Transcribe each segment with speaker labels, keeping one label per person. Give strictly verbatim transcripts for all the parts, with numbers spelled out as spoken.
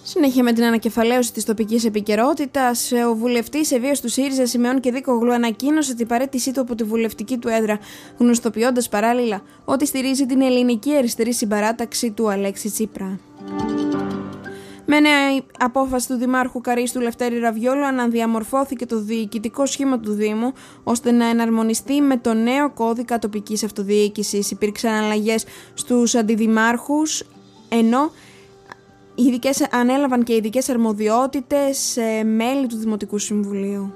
Speaker 1: Συνέχεια με την ανακεφαλαίωση της τοπικής επικαιρότητας, ο βουλευτής Ευβίος του ΣΥΡΙΖΑ Σιμεών Κηδίκογλου ανακοίνωσε την παραίτησή του από τη βουλευτική του έδρα, γνωστοποιώντας παράλληλα ότι στηρίζει την ελληνική αριστερή συμπαράταξη του Αλέξη Τσίπρα. Με νέα απόφαση του Δημάρχου Καρύστου Λευτέρη Ραβιόλου αναδιαμορφώθηκε το διοικητικό σχήμα του Δήμου ώστε να εναρμονιστεί με το νέο κώδικα τοπικής αυτοδιοίκησης. Υπήρξαν αλλαγές στους αντιδημάρχους, ενώ ειδικές, ανέλαβαν και ειδικές αρμοδιότητες ε, μέλη του Δημοτικού Συμβουλίου.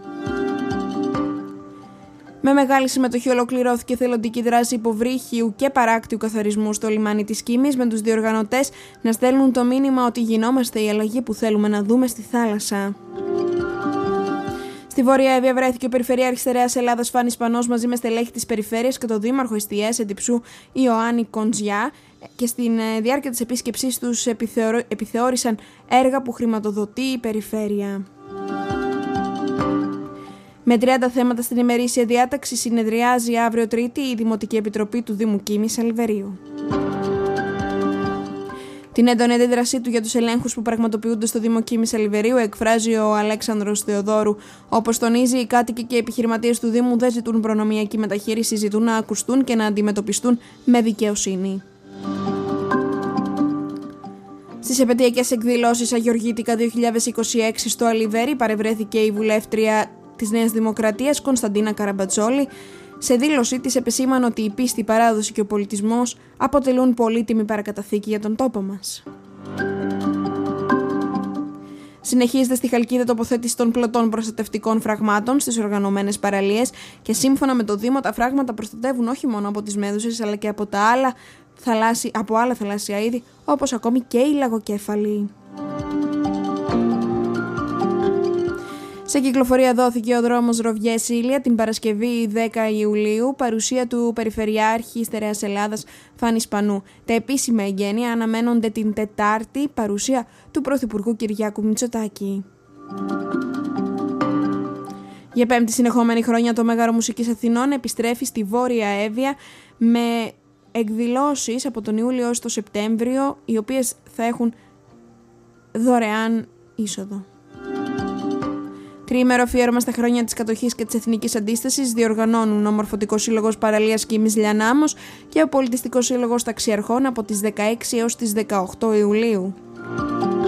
Speaker 1: Με μεγάλη συμμετοχή ολοκληρώθηκε θελοντική δράση υποβρύχιου και παράκτιου καθαρισμού στο λιμάνι της Κίμης, με τους διοργανωτές να στέλνουν το μήνυμα ότι γινόμαστε η αλλαγή που θέλουμε να δούμε στη θάλασσα. Στη Βόρεια Εύβοια βρέθηκε ο Περιφερειάρχης Στερεάς Ελλάδας Φάνης Πανός μαζί με στελέχη της Περιφέρειας και τον Δήμαρχο Εστιές Εντιψού Ιωάννη Κοντζιά, και στην διάρκεια της επίσκεψής τους επιθεω... επιθεώρησαν έργα που χρηματοδοτεί η Περιφέρεια. Με τριάντα θέματα στην ημερήσια διάταξη συνεδριάζει αύριο Τρίτη η Δημοτική Επιτροπή του Δήμου Κίμης Αλβερίου. Την έντονη αντίδρασή του για τους ελέγχους που πραγματοποιούνται στο Δήμο Κίμης Αλβερίου εκφράζει ο Αλέξανδρος Θεοδόρου. Όπως τονίζει, οι κάτοικοι και οι επιχειρηματίες του Δήμου δεν ζητούν προνομιακή μεταχείριση, ζητούν να ακουστούν και να αντιμετωπιστούν με δικαιοσύνη. Στις επαιτειακές εκδηλώσεις Αγιοργήτικα δύο χιλιάδες είκοσι έξι στο Αλιβέρι παρευρέθηκε η βουλεύτρια της Νέας Δημοκρατίας Κωνσταντίνα Καραμπατσόλη. Σε δήλωσή της επεσήμανε ότι η πίστη, η παράδοση και ο πολιτισμός αποτελούν πολύτιμη παρακαταθήκη για τον τόπο μας. Συνεχίζεται στη Χαλκίδα τοποθέτηση των πλωτών προστατευτικών φραγμάτων στις οργανωμένες παραλίες και σύμφωνα με το Δήμο τα φράγματα προστατεύουν όχι μόνο από τις μέδουσες αλλά και από, τα άλλα, θαλάσσι, από άλλα θαλάσσια είδη όπως ακόμη και οι λαγοκέφαλοι. Σε κυκλοφορία δόθηκε ο δρόμος Ροβιές-Ήλια την Παρασκευή δέκα Ιουλίου, παρουσία του Περιφερειάρχη Στερεάς Ελλάδας Φάνης Πανού. Τα επίσημα εγγένεια αναμένονται την Τετάρτη, παρουσία του Πρωθυπουργού Κυριάκου Μητσοτάκη. Για πέμπτη συνεχόμενη χρονιά το Μέγαρο Μουσικής Αθηνών επιστρέφει στη Βόρεια Εύβοια με εκδηλώσεις από τον Ιούλιο έως το Σεπτέμβριο, οι οποίες θα έχουν δωρεάν είσοδο. Τριήμερο αφιέρωμα στα χρόνια της κατοχής και της εθνικής αντίστασης διοργανώνουν ο Μορφωτικός Σύλλογος Παραλίας Κίμης Λιανάμος και ο Πολιτιστικός Σύλλογος Ταξιαρχών από τις δεκαέξι έως τις δεκαοκτώ Ιουλίου.